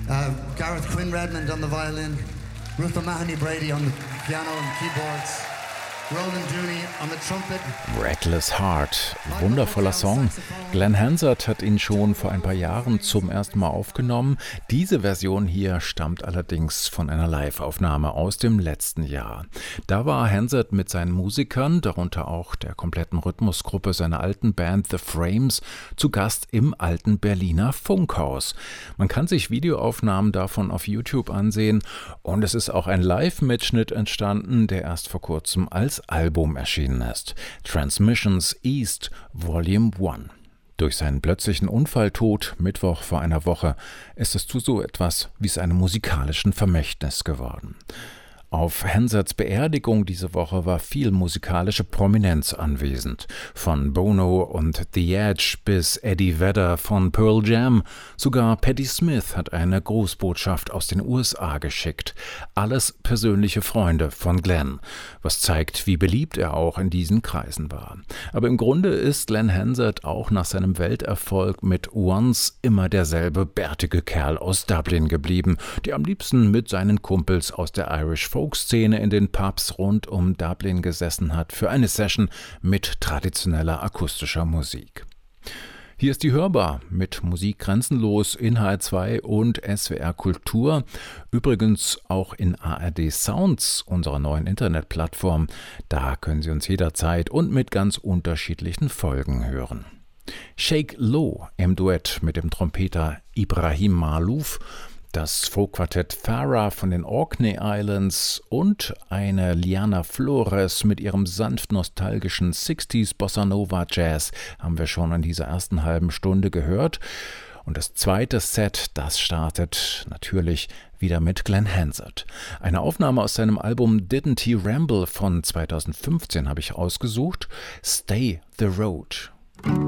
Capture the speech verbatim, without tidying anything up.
Uh, Gareth Quinn Redmond on the violin, Ruth O'Mahony Brady on the piano and keyboards, Roland Dooney on the trumpet. Reckless Heart, wundervoller Song. Glenn Hansard hat ihn schon vor ein paar Jahren zum ersten Mal aufgenommen. Diese Version hier stammt allerdings von einer Live-Aufnahme aus dem letzten Jahr. Da war Hansard mit seinen Musikern, darunter auch der kompletten Rhythmusgruppe seiner alten Band The Frames, zu Gast im alten Berliner Funkhaus. Man kann sich Videoaufnahmen davon auf YouTube ansehen und es ist auch ein Live-Mitschnitt entstanden, der erst vor kurzem als Album erschienen ist. Transmissions East Volume eins. Durch seinen plötzlichen Unfalltod Mittwoch vor einer Woche ist es zu so etwas wie seinem musikalischen Vermächtnis geworden. Auf Hansards Beerdigung diese Woche war viel musikalische Prominenz anwesend. Von Bono und The Edge bis Eddie Vedder von Pearl Jam. Sogar Patti Smith hat eine Grußbotschaft aus den U S A geschickt. Alles persönliche Freunde von Glenn, was zeigt, wie beliebt er auch in diesen Kreisen war. Aber im Grunde ist Glenn Hansard auch nach seinem Welterfolg mit Once immer derselbe bärtige Kerl aus Dublin geblieben, der am liebsten mit seinen Kumpels aus der Irish Folk-Szene in den Pubs rund um Dublin gesessen hat für eine Session mit traditioneller akustischer Musik. Hier ist die Hörbar mit Musik grenzenlos in H R zwei und S W R Kultur. Übrigens auch in A R D Sounds, unserer neuen Internetplattform. Da können Sie uns jederzeit und mit ganz unterschiedlichen Folgen hören. Shake Low im Duett mit dem Trompeter Ibrahim Maalouf, das Folkquartett Farah von den Orkney Islands und eine Liana Flores mit ihrem sanft nostalgischen sechziger Bossa Nova Jazz haben wir schon in dieser ersten halben Stunde gehört. Und das zweite Set, das startet natürlich wieder mit Glenn Hansard. Eine Aufnahme aus seinem Album Didn't He Ramble von zweitausendfünfzehn habe ich ausgesucht. Stay the Road.